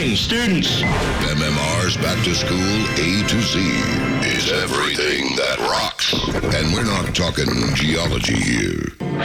morning, students. MMR's Back to School A to Z is everything that rocks. And we're not talking geology here.